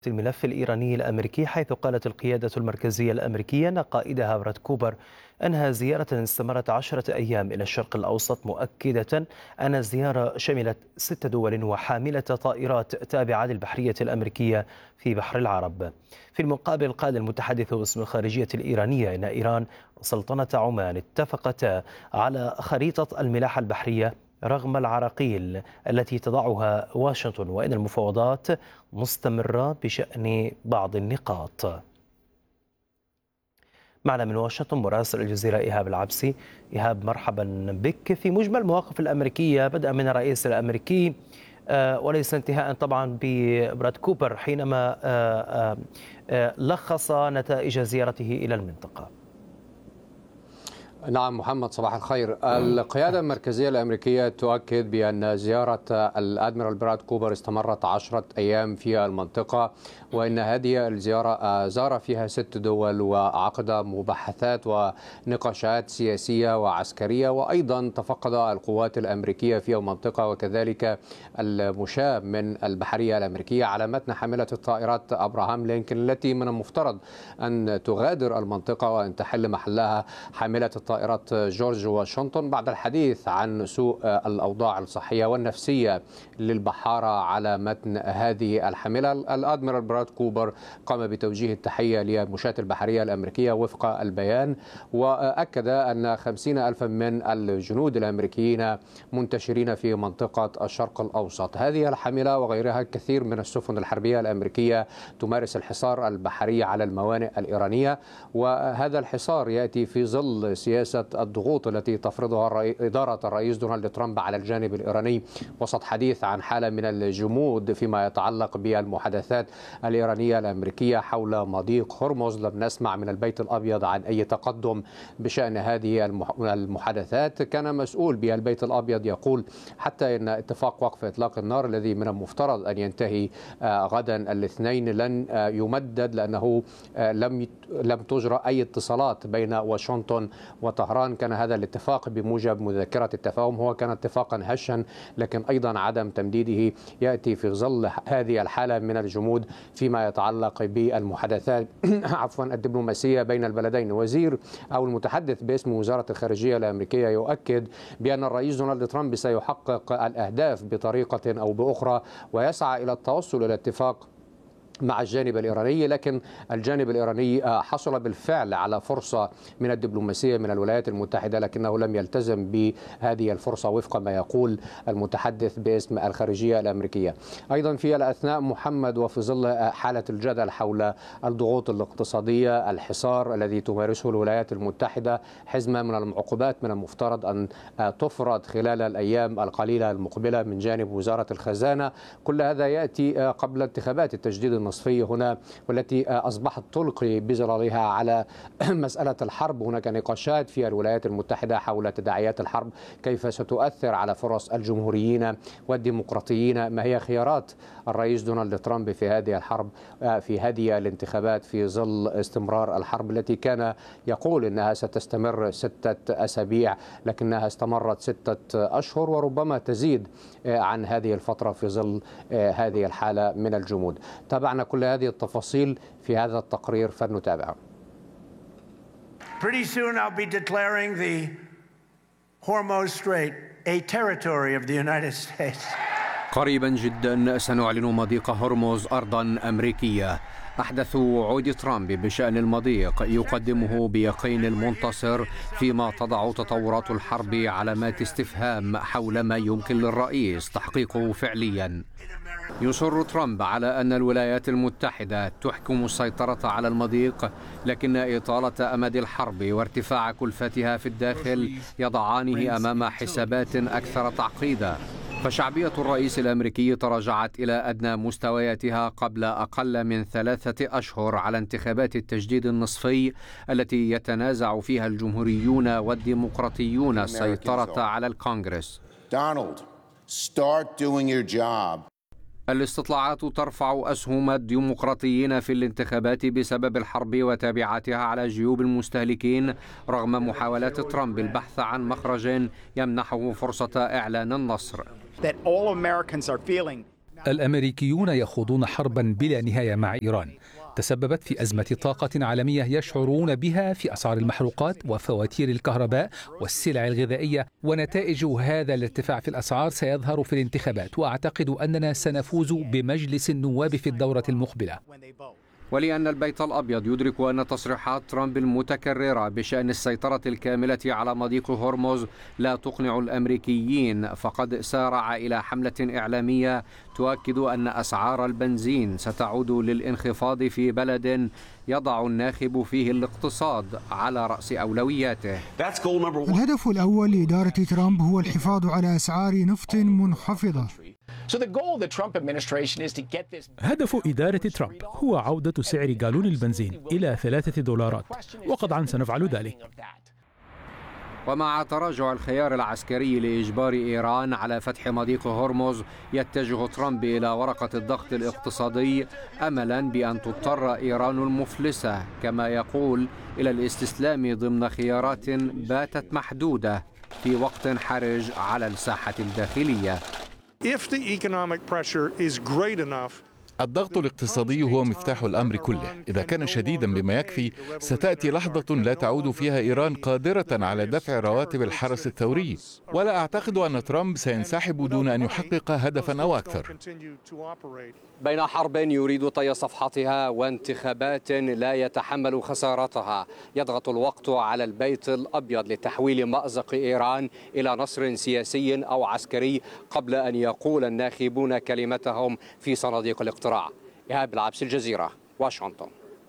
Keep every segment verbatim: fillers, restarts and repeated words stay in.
الملف الإيراني الأمريكي، حيث قالت القيادة المركزية الأمريكية أن قائدها براد كوبر أنهى زيارة استمرت عشرة أيام إلى الشرق الأوسط، مؤكدة أن الزيارة شملت ست دول وحاملة طائرات تابعة للبحرية الأمريكية في بحر العرب. في المقابل، قال المتحدث باسم الخارجية الإيرانية أن إيران وسلطنة عمان اتفقتا على خريطة الملاحة البحرية رغم العراقيل التي تضعها واشنطن، وإن المفاوضات مستمرة بشأن بعض النقاط. معنا من واشنطن مراسل الجزيرة إيهاب العبسي. إيهاب، مرحبا بك. في مجمل المواقف الأمريكية، بدءا من الرئيس الأمريكي وليس انتهاء طبعا ببراد كوبر حينما لخص نتائج زيارته إلى المنطقة. نعم محمد، صباح الخير. القيادة المركزية الأمريكية تؤكد بأن زيارة الأدميرال براد كوبر استمرت عشرة أيام في المنطقة، وأن هذه الزيارة زار فيها ست دول وعقد مباحثات ونقاشات سياسية وعسكرية، وأيضا تفقد القوات الأمريكية في المنطقة وكذلك المشاة من البحرية الأمريكية على متن حاملة الطائرات أبراهام لينكولن التي من المفترض أن تغادر المنطقة وأن تحل محلها حاملة طائرات جورج واشنطن، بعد الحديث عن سوء الأوضاع الصحية والنفسية للبحارة على متن هذه الحاملة. الأدميرال براد كوبر قام بتوجيه التحية للمشاة البحرية الأمريكية وفق البيان، وأكد أن خمسين ألفا من الجنود الأمريكيين منتشرين في منطقة الشرق الأوسط. هذه الحاملة وغيرها كثير من السفن الحربية الأمريكية تمارس الحصار البحري على الموانئ الإيرانية، وهذا الحصار يأتي في ظل سياسة الضغوط التي تفرضها إدارة الرئيس دونالد ترامب على الجانب الإيراني وسط حديث عن حالة من الجمود فيما يتعلق بالمحادثات الإيرانية الأمريكية حول مضيق هرمز. لم نسمع من البيت الأبيض عن أي تقدم بشأن هذه المحادثات. كان مسؤول بالبيت الأبيض يقول حتى أن اتفاق وقف إطلاق النار الذي من المفترض أن ينتهي غدا الاثنين لن يمدد، لأنه لم لم تجرى أي اتصالات بين واشنطن وطهران. كان هذا الاتفاق بموجب مذكرة التفاهم هو كان اتفاقا هشا، لكن أيضا عدم تمديده يأتي في ظل هذه الحالة من الجمود فيما يتعلق بالمحادثات عفوا الدبلوماسية بين البلدين. وزير أو المتحدث باسم وزارة الخارجية الأمريكية يؤكد بأن الرئيس دونالد ترامب سيحقق الأهداف بطريقة أو بأخرى ويسعى إلى التوصل إلى اتفاق مع الجانب الإيراني، لكن الجانب الإيراني حصل بالفعل على فرصة من الدبلوماسية من الولايات المتحدة، لكنه لم يلتزم بهذه الفرصة وفق ما يقول المتحدث باسم الخارجية الأمريكية. أيضا في الأثناء محمد، وفي ظل حالة الجدل حول الضغوط الاقتصادية، الحصار الذي تمارسه الولايات المتحدة، حزمة من المعقوبات من المفترض أن تفرض خلال الأيام القليلة المقبلة من جانب وزارة الخزانة، كل هذا يأتي قبل انتخابات التجديد النصفية هنا، والتي أصبحت تلقي بظلالها على مسألة الحرب. هناك نقاشات في الولايات المتحدة حول تداعيات الحرب، كيف ستؤثر على فرص الجمهوريين والديمقراطيين، ما هي خيارات الرئيس دونالد ترامب في هذه الحرب في هذه الانتخابات في ظل استمرار الحرب التي كان يقول إنها ستستمر ستة أسابيع، لكنها استمرت ستة أشهر وربما تزيد عن هذه الفترة في ظل هذه الحالة من الجمود. تابعنا كل هذه التفاصيل في هذا التقرير فلنتابعه. Pretty soon I'll be declaring the Hormuz Strait a territory of the United States. قريبا جدا سنعلن مضيق هرمز أرضا أمريكية. أحدث وعود ترامب بشأن المضيق يقدمه بيقين المنتصر، فيما تضع تطورات الحرب علامات استفهام حول ما يمكن للرئيس تحقيقه فعليا. يصر ترامب على أن الولايات المتحدة تحكم السيطرة على المضيق، لكن إطالة أمد الحرب وارتفاع كلفتها في الداخل يضعانه أمام حسابات أكثر تعقيدا. فشعبية الرئيس الأمريكي تراجعت إلى أدنى مستوياتها قبل أقل من ثلاثة أشهر على انتخابات التجديد النصفي التي يتنازع فيها الجمهوريون والديمقراطيون السيطرة على الكونغرس. Donald, start doing your job. الاستطلاعات ترفع أسهم الديمقراطيين في الانتخابات بسبب الحرب وتبعاتها على جيوب المستهلكين، رغم محاولات ترامب البحث عن مخرج يمنحه فرصة إعلان النصر. الأمريكيون يخوضون حربا بلا نهاية مع إيران تسببت في أزمة طاقة عالمية يشعرون بها في أسعار المحروقات وفواتير الكهرباء والسلع الغذائية، ونتائج هذا الارتفاع في الأسعار سيظهر في الانتخابات، وأعتقد أننا سنفوز بمجلس النواب في الدورة المقبلة. ولأن البيت الأبيض يدرك أن تصريحات ترامب المتكررة بشأن السيطرة الكاملة على مضيق هرمز لا تقنع الأمريكيين، فقد سارع إلى حملة إعلامية تؤكد أن أسعار البنزين ستعود للانخفاض في بلد يضع الناخب فيه الاقتصاد على رأس أولوياته. الهدف الأول لإدارة ترامب هو الحفاظ على أسعار نفط منخفضة. هدف إدارة ترامب هو عودة سعر جالون البنزين إلى ثلاثة دولارات، وقطعا سنفعل ذلك. ومع تراجع الخيار العسكري لإجبار إيران على فتح مضيق هرمز، يتجه ترامب إلى ورقة الضغط الاقتصادي أملا بأن تضطر إيران المفلسة كما يقول إلى الاستسلام ضمن خيارات باتت محدودة في وقت حرج على الساحة الداخلية. الضغط الاقتصادي هو مفتاح الأمر كله. إذا كان شديدا بما يكفي، ستأتي لحظة لا تعود فيها إيران قادرة على دفع رواتب الحرس الثوري، ولا أعتقد أن ترامب سينسحب دون أن يحقق هدفا أو أكثر. بين حرب يريد طي صفحتها وانتخابات لا يتحمل خسارتها، يضغط الوقت على البيت الأبيض لتحويل مأزق إيران إلى نصر سياسي أو عسكري قبل أن يقول الناخبون كلمتهم في صناديق الاقتراع. إيهاب العبس، الجزيرة، واشنطن.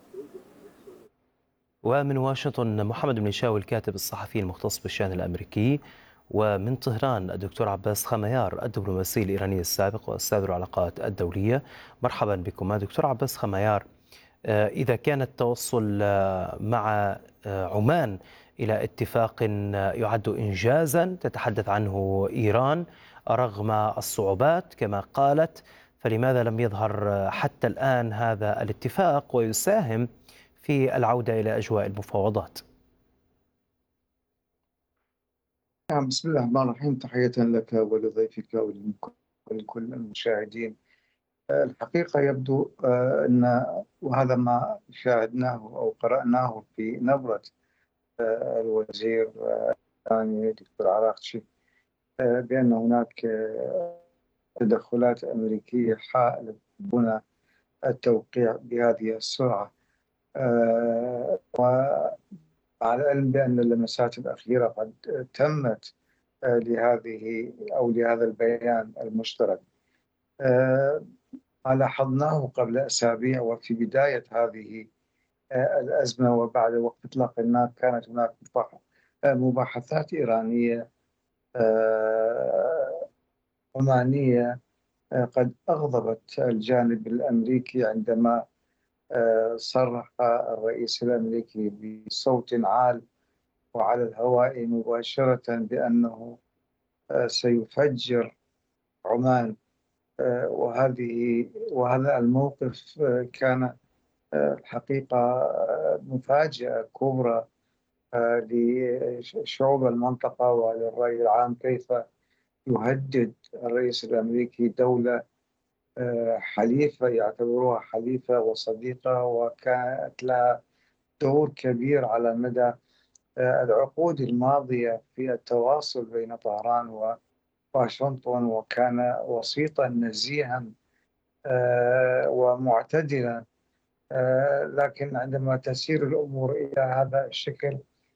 ومن واشنطن محمد المنشاوي الكاتب الصحفي المختص بالشأن الأمريكي، ومن طهران الدكتور عباس خميار الدبلوماسي الإيراني السابق وأستاذ العلاقات الدولية. مرحبا بكم دكتور عباس خميار. إذا كان التوصل مع عمان إلى اتفاق يعد إنجازا تتحدث عنه إيران رغم الصعوبات كما قالت، فلماذا لم يظهر حتى الآن هذا الاتفاق ويساهم في العودة إلى أجواء المفاوضات؟ بسم الله الرحمن الرحيم، تحية لك ولضيفك ولكل المشاهدين. الحقيقة يبدو أن وهذا ما شاهدناه أو قرأناه في نبرة الوزير الثاني دكتور عراقشي بأن هناك تدخلات أمريكية حائلة دون التوقيع بهذه السرعة، وعلى العلم بأن اللمسات الأخيرة قد تمت لهذه أو لهذا البيان المشترك. ما لاحظناه قبل أسابيع وفي بداية هذه الأزمة وبعد وقت إطلاق النار كانت هناك مباحثات إيرانية عمانية قد أغضبت الجانب الأمريكي عندما صرح الرئيس الأمريكي بصوت عال وعلى الهواء مباشرة بأنه سيفجر عمان، وهذه وهذا الموقف كان الحقيقة مفاجأة كبرى لشعوب المنطقة وللرأي العام، كيف يهدد الرئيس الأمريكي دولة حليفة يعتبروها حليفة وصديقة وكانت لها دور كبير على مدى العقود الماضية في التواصل بين طهران وواشنطن، وكان وسيطا نزيها ومعتدلا. لكن عندما تسير الأمور إلى هذا الشكل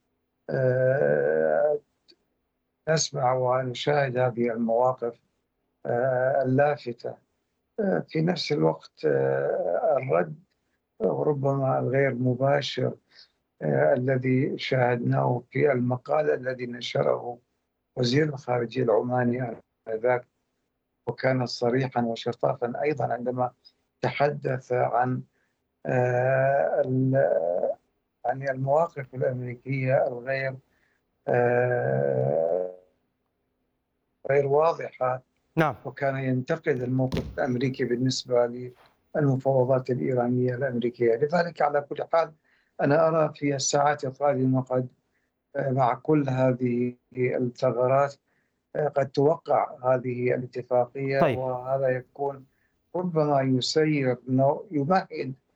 نسمع ونشاهد هذه المواقف اللافتة. في نفس الوقت الرد ربما الغير مباشر الذي شاهدناه في المقال الذي نشره وزير الخارجية العماني آنذاك، وكان صريحا وشفافا أيضا عندما تحدث عن يعني المواقف الأمريكية الغير غير واضحة. نعم. وكان ينتقد الموقف الأمريكي بالنسبة للمفاوضات الإيرانية الأمريكية. لذلك على كل حال أنا أرى في الساعات القادمة قد مع كل هذه الثغرات قد توقع هذه الاتفاقية. طيب. وهذا يكون ربما يسير أنه يمهد